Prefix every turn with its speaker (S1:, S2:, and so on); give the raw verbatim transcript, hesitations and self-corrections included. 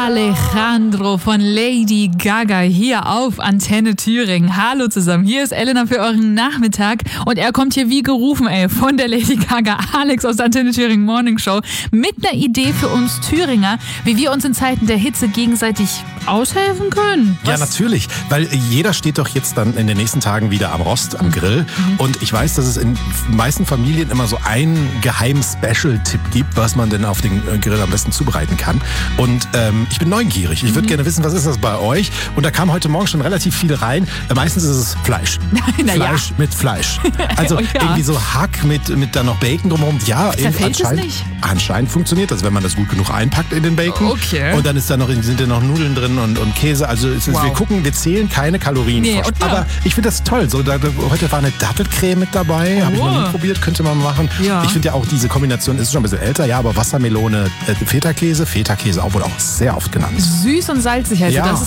S1: Alejandro von Lady Gaga hier auf Antenne Thüringen. Hallo zusammen, hier ist Elena für euren Nachmittag und er kommt hier wie gerufen, ey, von der Lady Gaga, Alex aus der Antenne Thüringen Morning Show, mit einer Idee für uns Thüringer, wie wir uns in Zeiten der Hitze gegenseitig aushelfen können.
S2: Was? Ja, natürlich, weil jeder steht doch jetzt dann in den nächsten Tagen wieder am Rost, am Grill. Mhm. Und ich weiß, dass es in meisten Familien immer so einen geheimen Special-Tipp gibt, was man denn auf den Grill am besten zubereiten kann. Und ähm, ich bin neugierig. Ich würde mhm. gerne wissen, was ist das bei euch? Und da kam heute Morgen schon relativ viel rein. Meistens ist es Fleisch.
S1: Na
S2: Fleisch
S1: ja.
S2: mit Fleisch. Also
S1: ja.
S2: irgendwie so Hack mit, mit dann noch Bacon drumherum. Ja,
S1: Zerfällt
S2: anscheinend,
S1: es nicht?
S2: anscheinend funktioniert das, wenn man das gut genug einpackt in den Bacon.
S1: Okay.
S2: Und dann ist da noch, sind da noch Nudeln drin und, und Käse. Also es ist,
S1: wow.
S2: wir gucken, wir zählen keine Kalorien.
S1: Nee,
S2: vor.
S1: okay.
S2: Aber ich finde das toll. So, da, heute war eine Dattelcreme mit dabei. Oh. Habe ich noch nie probiert, könnte man machen.
S1: Ja.
S2: Ich finde ja auch, diese Kombination ist schon ein bisschen älter. Ja, aber Wassermelone, äh, Feta-Käse. Feta-Käse auch wohl auch sehr oft genannt.
S1: Süß und salzig, also
S2: ja.
S1: das ist